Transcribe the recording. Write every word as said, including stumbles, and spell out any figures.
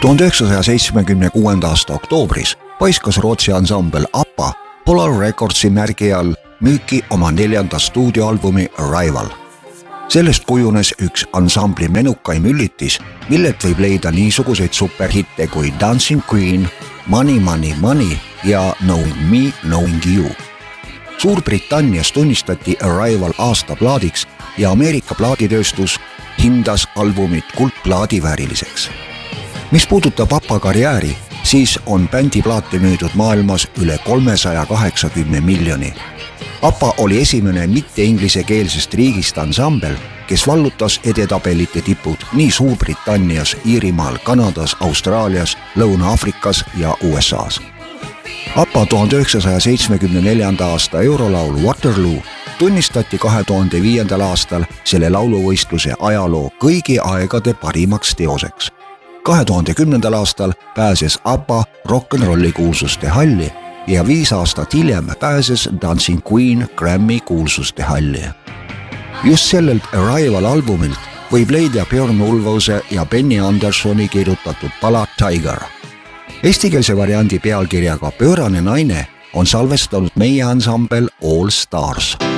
tuhande üheksasaja seitsmekümne kuuenda aasta oktoobris paiskas Rootsi ansambel ABBA Polar Recordsi märgi all müüki oma neljanda stuudioalbumi Arrival. Sellest kujunes üks ansambli menukaim üllitis, millelt võib leida niisuguseid superhitte kui Dancing Queen, Money, Money, Money ja Knowing Me, Knowing You. Suurbritannias tunnistati Arrival aastaplaadiks ja Ameerika plaaditööstus hindas albumit kuldplaadi vääriliseks. Mis puudutab ABBA karjääri, siis on bändi plaati müüdud maailmas üle kolmesaja kaheksakümne miljoni. ABBA oli esimene mitte-inglisekeelsest riigist ansambel, kes vallutas edetabelite tipud nii Suurbritannias, Iirimaal, Kanadas, Austraalias, Lõuna-Afrikas ja U S A's. ABBA tuhande üheksasaja seitsmekümne neljanda aasta eurolaul Waterloo tunnistati kahe tuhande viiendal aastal selle lauluvõistluse ajaloo kõigi aegade parimaks teoseks. kahe tuhande kümnendal aastal pääses ABBA rock'n'rolli kuulsuste halli ja viis aastat hiljem pääses Dancing Queen Grammy kuulsuste halli. Just sellelt Arrival albumilt võib leida Björn Ulvaeuse ja Benny Andersoni kirjutatud pala Tiger. Eestikeelse variandi pealkirjaga Pöörane naine on salvestanud meie ansambel All Stars.